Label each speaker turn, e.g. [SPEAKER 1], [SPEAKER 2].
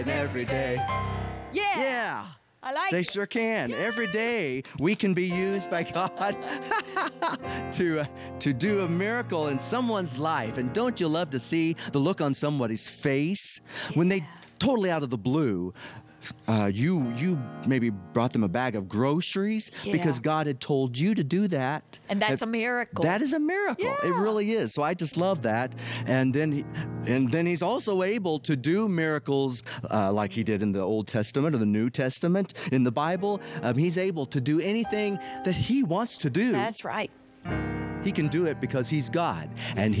[SPEAKER 1] every day.
[SPEAKER 2] Yeah.
[SPEAKER 1] Yeah.
[SPEAKER 2] I like
[SPEAKER 1] They
[SPEAKER 2] it.
[SPEAKER 1] sure can. Every day we can be used by God to do a miracle in someone's life. And don't you love to see the look on somebody's face when they totally out of the blue, you maybe brought them a bag of groceries because God had told you to do that.
[SPEAKER 2] And that's a miracle.
[SPEAKER 1] That is a miracle.
[SPEAKER 2] Yeah.
[SPEAKER 1] It really is. So I just love that. And then he's also able to do miracles like he did in the Old Testament or the New Testament in the Bible. He's able to do anything that he wants to do.
[SPEAKER 2] That's right.
[SPEAKER 1] He can do it because he's God, and